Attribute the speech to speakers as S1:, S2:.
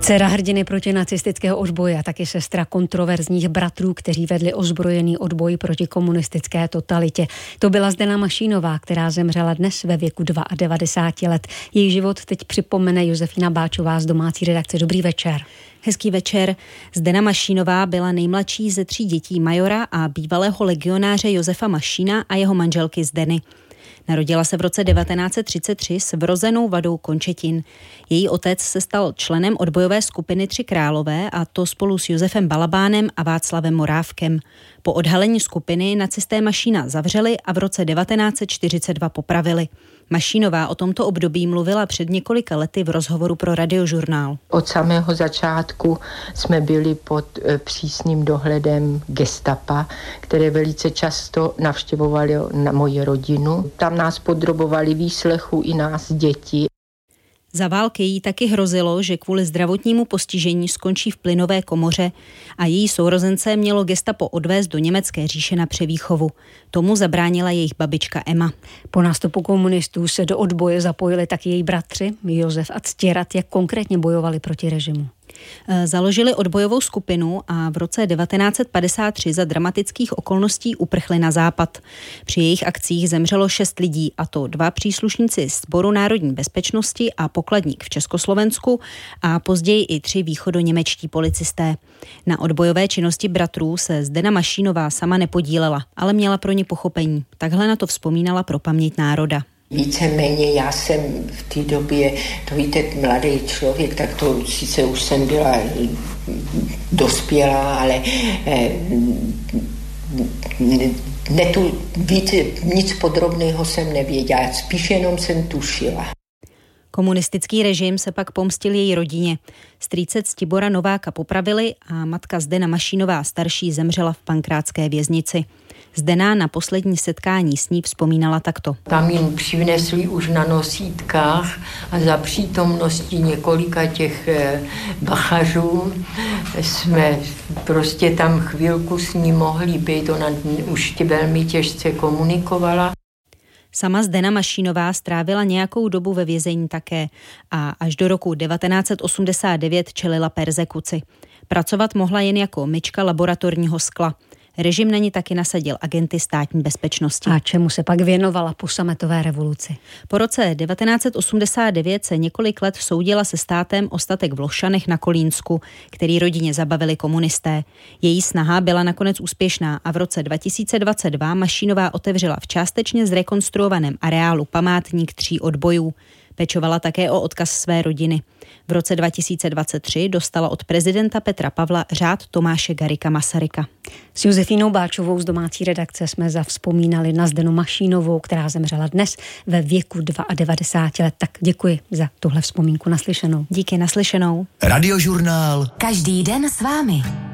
S1: Dcera hrdiny protinacistického odboje a taky sestra kontroverzních bratrů, kteří vedli ozbrojený odboj proti komunistické totalitě. To byla Zdena Mašínová, která zemřela dnes ve věku 92 let. Její život teď připomene Josefína Báčová z domácí redakce. Dobrý večer.
S2: Hezký večer. Zdena Mašínová byla nejmladší ze 3 dětí majora a bývalého legionáře Josefa Mašína a jeho manželky Zdeny. Narodila se v roce 1933 s vrozenou vadou končetin. Její otec se stal členem odbojové skupiny 3 králové, a to spolu s Josefem Balabánem a Václavem Morávkem. Po odhalení skupiny nacisté Mašína zavřeli a v roce 1942 popravili. Mašínová o tomto období mluvila před několika lety v rozhovoru pro Radiožurnál.
S3: Od samého začátku jsme byli pod přísným dohledem gestapa, které velice často navštěvovali na moji rodinu. Tam nás podrobovali výslechu i nás děti.
S2: Za války jí taky hrozilo, že kvůli zdravotnímu postižení skončí v plynové komoře a její sourozence mělo gestapo odvést do německé říše na převýchovu. Tomu zabránila jejich babička Emma.
S1: Po nástupu komunistů se do odboje zapojili taky její bratři Josef a Ctěrad. Jak konkrétně bojovali proti režimu?
S2: Založili odbojovou skupinu a v roce 1953 za dramatických okolností uprchli na západ. Při jejich akcích zemřelo 6 lidí, a to 2 příslušníci Sboru národní bezpečnosti a pokladník v Československu a později i 3 východoněmečtí policisté. Na odbojové činnosti bratrů se Zdena Mašínová sama nepodílela, ale měla pro ně pochopení. Takhle na to vzpomínala pro paměť národa.
S3: Víceméně já jsem v té době, to víte, mladý člověk, tak to sice už jsem byla dospělá, ale nic podrobného jsem nevěděla, spíš jenom jsem tušila.
S2: Komunistický režim se pak pomstil její rodině. Strýce Ctibora Nováka popravili a matka Zdena Mašínová starší zemřela v pankrátské věznici. Zdena na poslední setkání s ní vzpomínala takto.
S3: Tam jim přinesli už na nosítkách a za přítomnosti několika těch bachařů jsme prostě tam chvilku s ní mohli být. Ona už velmi těžce komunikovala.
S2: Sama Zdena Mašínová strávila nějakou dobu ve vězení také a až do roku 1989 čelila perzekuci. Pracovat mohla jen jako myčka laboratorního skla. Režim na ní taky nasadil agenty státní bezpečnosti.
S1: A čemu se pak věnovala po sametové revoluci?
S2: Po roce 1989 se několik let soudila se státem o statek v Lošanech na Kolínsku, který rodině zabavili komunisté. Její snaha byla nakonec úspěšná a v roce 2022 Mašínová otevřela v částečně zrekonstruovaném areálu památník 3 odbojů. Pečovala také o odkaz své rodiny. V roce 2023 dostala od prezidenta Petra Pavla řád Tomáše Garrigua Masaryka.
S1: S Josefínou Báčovou z domácí redakce jsme zavzpomínali na Zdenu Mašínovou, která zemřela dnes ve věku 92 let. Tak děkuji za tuhle vzpomínku. Naslyšenou.
S2: Díky, naslyšenou.
S4: Radiožurnál.
S5: Každý den s vámi.